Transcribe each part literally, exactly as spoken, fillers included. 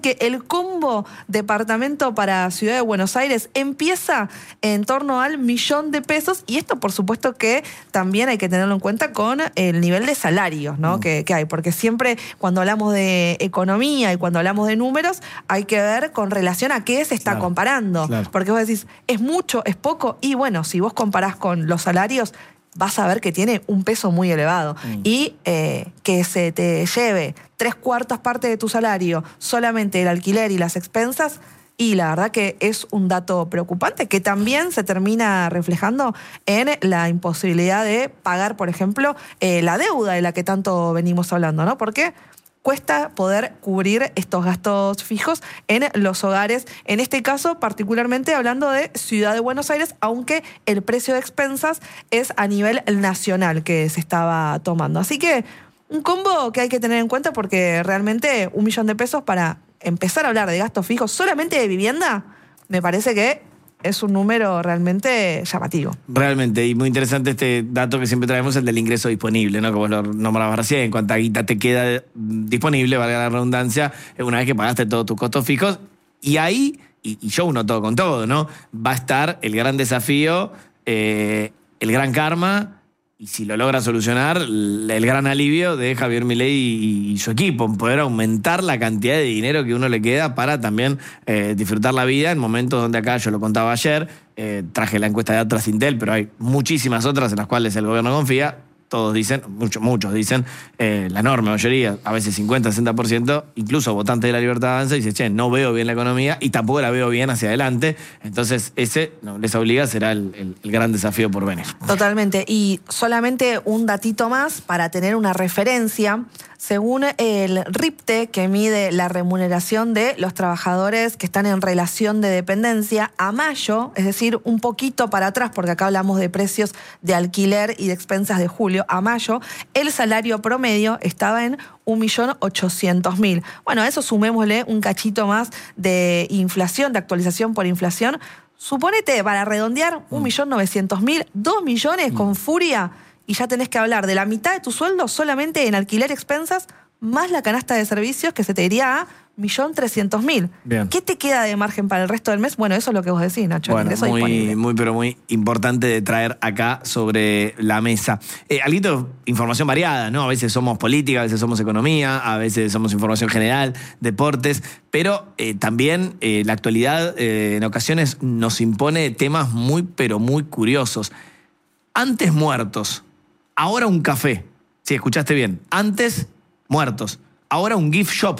que el combo departamento para Ciudad de Buenos Aires empieza en torno al millón de pesos, y esto por supuesto que también hay que tenerlo en cuenta con el nivel de salarios, ¿no? Mm. que, que hay, porque siempre cuando hablamos de economía y cuando hablamos de números hay que ver con relación a qué se está claro, comparando, claro. porque vos decís, ¿es mucho, es poco? Y bueno, si vos comparás con los salarios, vas a ver que tiene un peso muy elevado. Mm. Y eh, que se te lleve tres cuartas partes de tu salario solamente el alquiler y las expensas, y la verdad que es un dato preocupante que también se termina reflejando en la imposibilidad de pagar, por ejemplo, eh, la deuda de la que tanto venimos hablando, ¿no? Porque cuesta poder cubrir estos gastos fijos en los hogares, en este caso particularmente hablando de Ciudad de Buenos Aires, aunque el precio de expensas es a nivel nacional que se estaba tomando. Así que un combo que hay que tener en cuenta, porque realmente un millón de pesos para empezar a hablar de gastos fijos solamente de vivienda, me parece que es un número realmente llamativo. Realmente, y muy interesante este dato que siempre traemos, el del ingreso disponible, ¿no? Como lo nombrabas recién, cuánta guita te queda disponible, valga la redundancia, una vez que pagaste todos tus costos fijos. Y ahí, y, y yo uno todo con todo, ¿no? Va a estar el gran desafío, eh, el gran karma, y si lo logra solucionar, el gran alivio de Javier Milei y, y su equipo, en poder aumentar la cantidad de dinero que uno le queda para también eh, disfrutar la vida en momentos donde acá, yo lo contaba ayer, eh, traje la encuesta de Atlas Intel, pero hay muchísimas otras en las cuales el gobierno confía. Todos dicen, muchos, muchos dicen, eh, la enorme mayoría, a veces cincuenta, sesenta por ciento, incluso votantes de La Libertad Avanza, dice, che, no veo bien la economía y tampoco la veo bien hacia adelante. Entonces, ese no les obliga, será el, el, el gran desafío por venir. Totalmente. Y solamente un datito más para tener una referencia. Según el R I P T E, que mide la remuneración de los trabajadores que están en relación de dependencia, a mayo, es decir, un poquito para atrás, porque acá hablamos de precios de alquiler y de expensas de julio, a mayo, el salario promedio estaba en un millón ochocientos mil. Bueno, a eso sumémosle un cachito más de inflación, de actualización por inflación. Suponete, para redondear, un millón novecientos mil, dos millones con furia, y ya tenés que hablar de la mitad de tu sueldo solamente en alquiler y expensas, más la canasta de servicios que se te iría a un millón trescientos mil. ¿Qué te queda de margen para el resto del mes? Bueno, eso es lo que vos decís, Nacho. Bueno, muy, muy, pero muy importante de traer acá sobre la mesa. Eh, algo, información variada, ¿no? A veces somos política, a veces somos economía, a veces somos información general, deportes, pero eh, también eh, la actualidad eh, en ocasiones nos impone temas muy, pero muy curiosos. Antes muertos, ahora un café. Sí, escuchaste bien. Antes muertos, ahora un gift shop.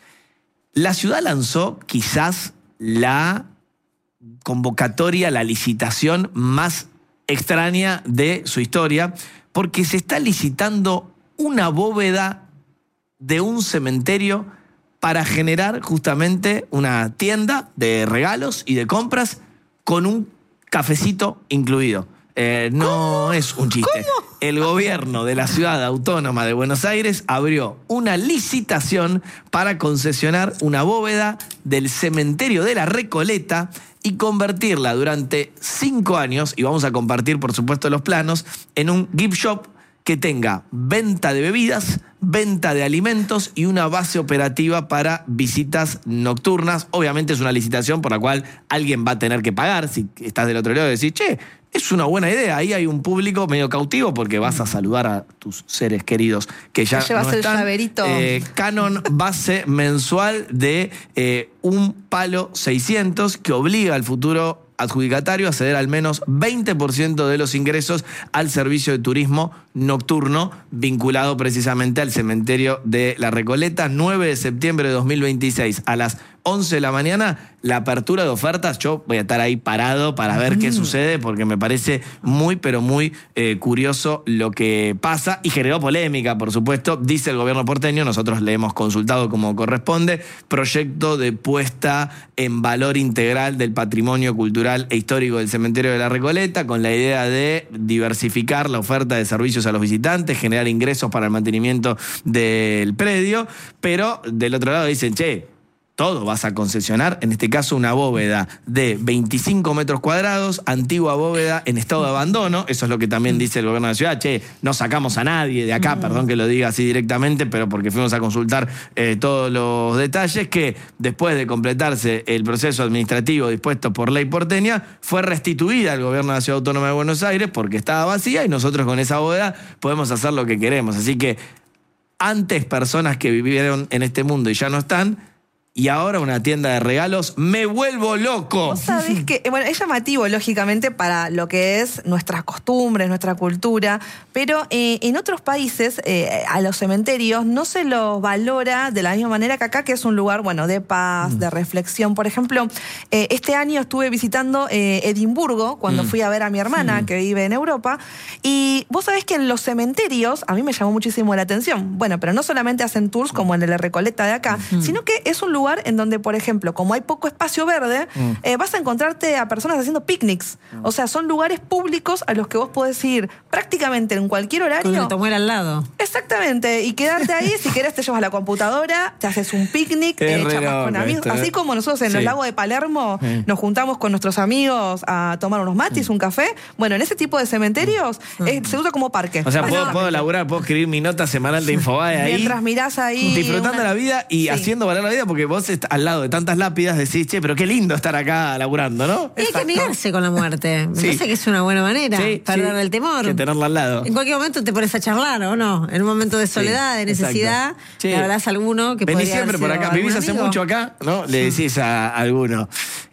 La ciudad lanzó quizás la convocatoria, la licitación más extraña de su historia, porque se está licitando una bóveda de un cementerio para generar justamente una tienda de regalos y de compras con un cafecito incluido. Eh, no ¿Cómo? Es un chiste. ¿Cómo? El gobierno de la Ciudad Autónoma de Buenos Aires abrió una licitación para concesionar una bóveda del cementerio de la Recoleta y convertirla durante cinco años, y vamos a compartir por supuesto los planos, en un gift shop que tenga venta de bebidas, venta de alimentos y una base operativa para visitas nocturnas. Obviamente es una licitación por la cual alguien va a tener que pagar. Si estás del otro lado y decís, che, es una buena idea. Ahí hay un público medio cautivo porque vas a saludar a tus seres queridos que ya Te llevas no están. El llaverito. Eh, canon base mensual de eh, un palo seiscientos que obliga al futuro adjudicatario a ceder al menos veinte por ciento de los ingresos al servicio de turismo nocturno vinculado precisamente al cementerio de La Recoleta. nueve de septiembre de dos mil veintiséis a las once de la mañana, la apertura de ofertas. Yo voy a estar ahí parado para ver mm. qué sucede, porque me parece muy, pero muy eh, curioso lo que pasa, y generó polémica, por supuesto. Dice el gobierno porteño, nosotros le hemos consultado como corresponde, proyecto de puesta en valor integral del patrimonio cultural e histórico del cementerio de La Recoleta, con la idea de diversificar la oferta de servicios a los visitantes, generar ingresos para el mantenimiento del predio, pero del otro lado dicen, che, todo vas a concesionar, en este caso una bóveda de veinticinco metros cuadrados, antigua bóveda en estado de abandono, eso es lo que también dice el gobierno de la ciudad, che, no sacamos a nadie de acá, perdón que lo diga así directamente, pero porque fuimos a consultar eh, todos los detalles, que después de completarse el proceso administrativo dispuesto por ley porteña, fue restituida al gobierno de la Ciudad Autónoma de Buenos Aires porque estaba vacía y nosotros con esa bóveda podemos hacer lo que queremos. Así que antes personas que vivieron en este mundo y ya no están, y ahora una tienda de regalos, me vuelvo loco. Vos sabés que, bueno, es llamativo, lógicamente, para lo que es nuestras costumbres, nuestra cultura, pero eh, en otros países, eh, a los cementerios no se los valora de la misma manera que acá, que es un lugar, bueno, de paz, mm. de reflexión. Por ejemplo, eh, este año estuve visitando eh, Edimburgo, cuando mm. fui a ver a mi hermana, mm. que vive en Europa, y vos sabés que en los cementerios, a mí me llamó muchísimo la atención, bueno, pero no solamente hacen tours como en el de Recoleta de acá, mm. sino que es un lugar en donde, por ejemplo, como hay poco espacio verde, mm. eh, vas a encontrarte a personas haciendo picnics. Mm. O sea, son lugares públicos a los que vos podés ir prácticamente en cualquier horario. Con el tomuera al lado. Exactamente. Y quedarte ahí, si querés te llevas la computadora, te haces un picnic, eh, charlas con amigos. Esto, ¿eh? Así como nosotros en sí. los lagos de Palermo sí. nos juntamos con nuestros amigos a tomar unos matis, mm. un café. Bueno, en ese tipo de cementerios mm. eh, se usa como parque. O sea, puedo, puedo laburar, puedo escribir mi nota semanal de Infobae ahí. Mientras mirás ahí. Disfrutando una... la vida y sí. haciendo valer la vida, porque vos al lado de tantas lápidas decís, che, pero qué lindo estar acá laburando, ¿no? Y hay que amigarse con la muerte. Me sí. parece que es una buena manera, sí, perder sí. el temor. Que tenerla al lado. En cualquier momento te pones a charlar, ¿o no? En un momento de soledad, sí, de necesidad, sí. le hablas a alguno que Venís siempre por acá, vivís hace mucho acá, ¿no? Le decís a alguno.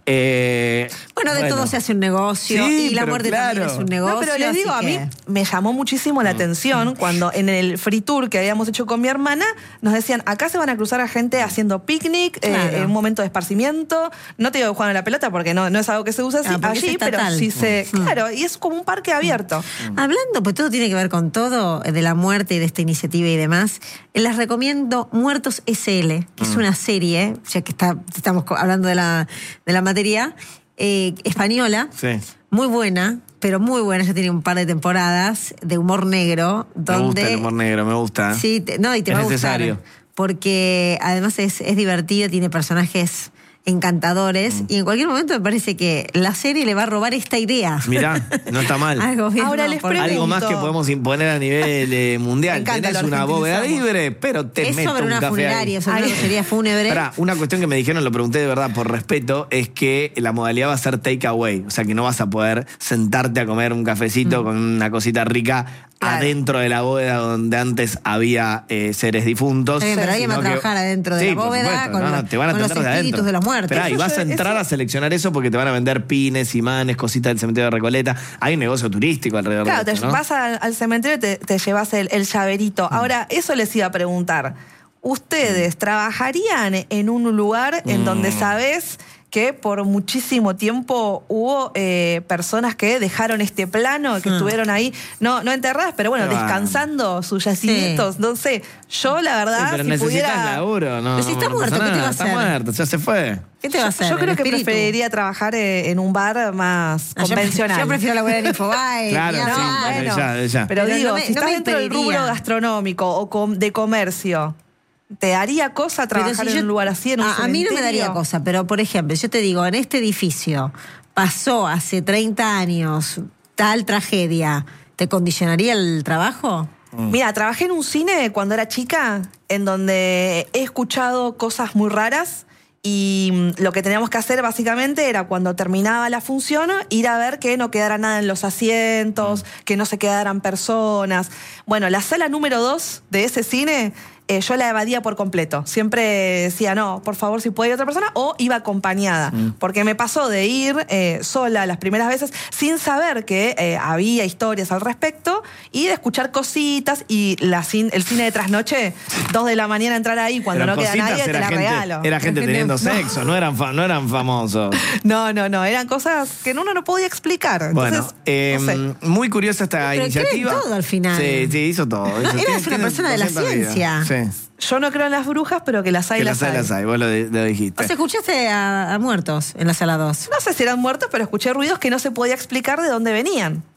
Eh, bueno, de bueno. todo se hace un negocio sí, y la muerte claro. también es un negocio. No, pero les digo, a que... mí me llamó muchísimo la atención mm. cuando en el free tour que habíamos hecho con mi hermana nos decían, acá se van a cruzar a gente haciendo picnic, claro. eh, un momento de esparcimiento. No te digo jugando a la pelota porque no, no es algo que se usa así, ah, allí, pero sí se... Mm. Claro, y es como un parque abierto. Mm. Hablando, pues todo tiene que ver con todo, de la muerte y de esta iniciativa y demás, les recomiendo Muertos S L, que mm. es una serie, ya que está, estamos hablando de la, de la materia, eh, española, sí. muy buena, pero muy buena, ya tiene un par de temporadas, de humor negro. Donde, me gusta el humor negro, me gusta. Sí, te, no, y te es va a necesario. gustar. Porque además es, es divertido, tiene personajes encantadores, mm. y en cualquier momento me parece que la serie le va a robar esta idea. Mirá, no está mal. Algo bien, Ahora no, les pregunto. Algo más que podemos imponer a nivel eh, mundial. Tenés una bóveda libre, pero te es meto sobre un una café funeraria, ahí. sobre una grosería fúnebre. Pará, una cuestión que me dijeron, lo pregunté de verdad por respeto, es que la modalidad va a ser take away. O sea, que no vas a poder sentarte a comer un cafecito mm. con una cosita rica claro. adentro de la bóveda donde antes había eh, seres difuntos. Sí, pero alguien va a trabajar que... adentro de sí, la bóveda con, no, no, te van a con los espíritus de, de la muerte. Pero ahí vas a entrar a seleccionar eso porque te van a vender pines, imanes, cositas del cementerio de Recoleta. Hay un negocio turístico alrededor claro, de esto, te ¿no? vas al, al cementerio y te, te llevas el, el llaverito. Mm. Ahora, eso les iba a preguntar. ¿Ustedes mm. trabajarían en un lugar en mm. donde sabés que por muchísimo tiempo hubo eh, personas que dejaron este plano, que mm. estuvieron ahí, no, no enterradas, pero bueno, pero descansando sus yacimientos, sí. no sé. Yo, la verdad, sí, pero si necesitas pudiera... laburo, no. Pero si está no muerto, ¿qué te va a hacer? Está muerto, ya se fue. ¿Qué te va a hacer? Yo, yo creo que espíritu? preferiría trabajar eh, en un bar más ah, convencional. Yo, yo prefiero laburar en Infobae. Claro, no, sí, bueno, ya, ya. Pero, pero digo, no me, si no estás me dentro del rubro gastronómico o com, de comercio, ¿te daría cosa trabajar si en yo, un lugar así, en un a, a mí no me daría cosa, pero por ejemplo, yo te digo, en este edificio pasó hace treinta años tal tragedia, ¿te condicionaría el trabajo? Mm. Mira, trabajé en un cine cuando era chica, en donde he escuchado cosas muy raras y lo que teníamos que hacer básicamente era cuando terminaba la función ir a ver que no quedara nada en los asientos, mm. que no se quedaran personas. Bueno, la sala número dos de ese cine... Eh, yo la evadía por completo. Siempre decía, no, por favor, si puede ir otra persona, o iba acompañada. Mm. Porque me pasó de ir eh, sola las primeras veces sin saber que eh, había historias al respecto y de escuchar cositas y la, el cine de trasnoche, dos de la mañana entrar ahí cuando Pero no queda nadie, te la gente, regalo. Era gente gente teniendo no. sexo, no eran, fa no eran famosos. No, no, no, eran cosas que uno no podía explicar. Entonces, bueno, eh, no sé. Muy curiosa esta Pero iniciativa. Cree todo al final. Sí, sí, hizo todo. Hizo, Eras tiene, una tiene persona de la ciencia. Sí. Yo no creo en las brujas, pero que las hay, que las, las hay. hay. las hay, vos lo, lo dijiste. O sea, escuchaste a, a muertos en la sala dos. No sé si eran muertos, pero escuché ruidos que no se podía explicar de dónde venían.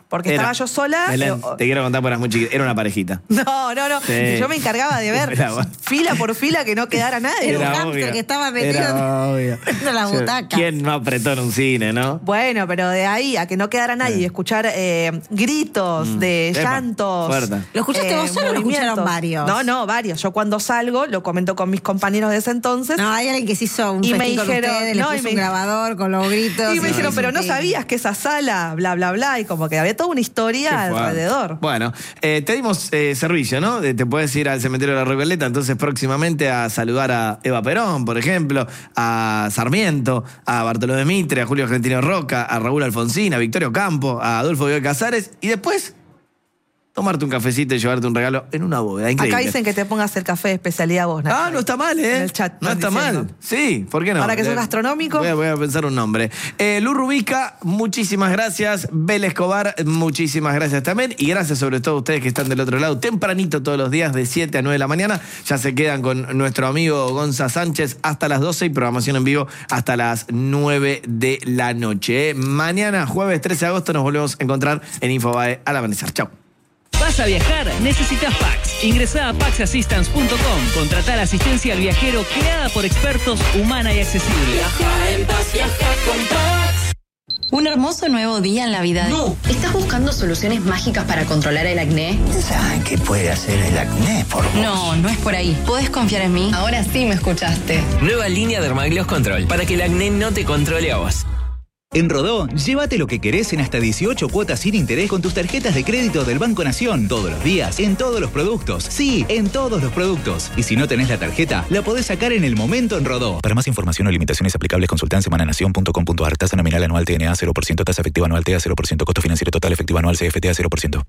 porque Era. estaba yo sola. Belén, eh, te quiero contar porque eras muy chiquita. Era una parejita. No, no, no. Sí. Yo me encargaba de ver Era bueno. fila por fila que no quedara nadie. Era un Era hámster obvio. que estaba metido Era obvio. en las butacas. ¿Quién no apretó en un cine, no? Bueno, pero de ahí a que no quedara nadie y escuchar eh, gritos de Epa, llantos. fuerte. ¿Lo escuchaste vos solo o lo escucharon movimientos. varios? No, no, varios. Yo cuando salgo, lo comento con mis compañeros de ese entonces. No, hay alguien que se hizo un Y me festín con dijeron, ustedes, le no, y puso me- un grabador con los gritos. Y me dijeron, hizo pero un no tema. sabías que esa sala, bla, bla, bla, y como que había toda una historia Qué fuerte. alrededor. Bueno, eh, te dimos eh, servicio, ¿no? Eh, Te puedes ir al cementerio de la Recoleta, entonces próximamente a saludar a Eva Perón, por ejemplo, a Sarmiento, a Bartolomé Mitre, a Julio Argentino Roca, a Raúl Alfonsín, a Victorio Campo, a Adolfo Bioy Casares, y después tomarte un cafecito y llevarte un regalo en una bóveda. Increíble. Acá dicen que te pongas el café de especialidad vos, Nacho. Ah, no está mal, ¿eh? En el chat no está están mal. diciendo. Sí, ¿por qué no? Ahora que sos Eh, gastronómico. Voy a, voy a pensar un nombre. Eh, Lu Rubica, muchísimas gracias. Bel Escobar, muchísimas gracias también. Y gracias sobre todo a ustedes que están del otro lado, tempranito todos los días, de siete a nueve de la mañana. Ya se quedan con nuestro amigo Gonza Sánchez hasta las doce y programación en vivo hasta las nueve de la noche. ¿eh? Mañana, jueves trece de agosto, nos volvemos a encontrar en Infobae al amanecer. Chau. ¿Vas a viajar? Necesitas Pax. Ingresá a pax assistance punto com. Contratá la asistencia al viajero creada por expertos, humana y accesible. Viaja en paz, viaja con Pax. Un hermoso nuevo día en la vida de... No. ¿Estás buscando soluciones mágicas para controlar el acné? ¿Saben qué puede hacer el acné por vos? No, no es por ahí. ¿Puedes confiar en mí? Ahora sí me escuchaste. Nueva línea Dermagloss Control, para que el acné no te controle a vos. En Rodó, llévate lo que querés en hasta dieciocho cuotas sin interés con tus tarjetas de crédito del Banco Nación. Todos los días, en todos los productos. Sí, en todos los productos. Y si no tenés la tarjeta, la podés sacar en el momento en Rodó. Para más información o limitaciones aplicables, consulta en semananación punto com punto a r. Tasa nominal anual T N A cero por ciento, tasa efectiva anual T A cero por ciento, costo financiero total efectivo anual C F T A cero por ciento.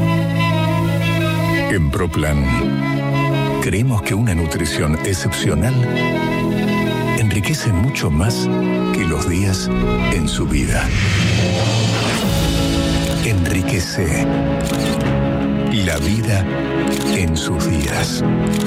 En ProPlan, creemos que una nutrición excepcional enriquece mucho más que los días en su vida. Enriquece la vida en sus días.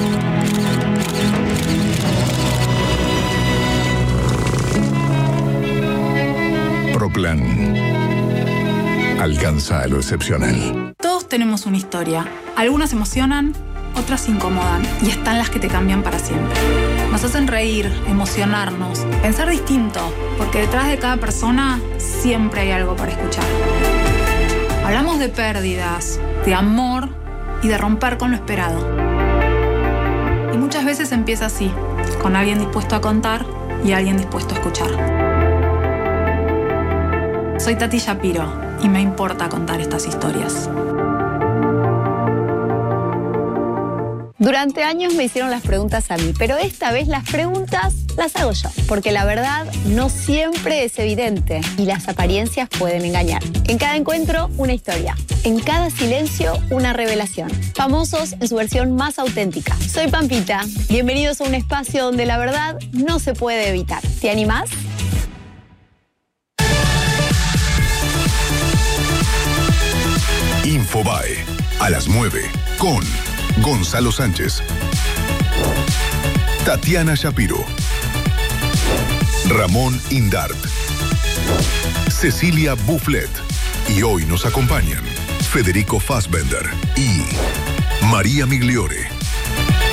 ProPlan alcanza a lo excepcional. Todos tenemos una historia. Algunas emocionan, otras incomodan y están las que te cambian para siempre. Nos hacen reír, emocionarnos, pensar distinto, porque detrás de cada persona siempre hay algo para escuchar. Hablamos de pérdidas, de amor y de romper con lo esperado. Y muchas veces empieza así, con alguien dispuesto a contar y alguien dispuesto a escuchar. Soy Tati Shapiro y me importa contar estas historias. Durante años me hicieron las preguntas a mí, pero esta vez las preguntas las hago yo, porque la verdad no siempre es evidente y las apariencias pueden engañar. En cada encuentro, una historia. En cada silencio, una revelación. Famosos en su versión más auténtica. Soy Pampita. Bienvenidos a un espacio donde la verdad no se puede evitar. ¿Te animás? Infobae, a las nueve, con Gonzalo Sánchez, Tatiana Shapiro, Ramón Indart, Cecilia Bufflet, y hoy nos acompañan Federico Fassbender y María Migliore.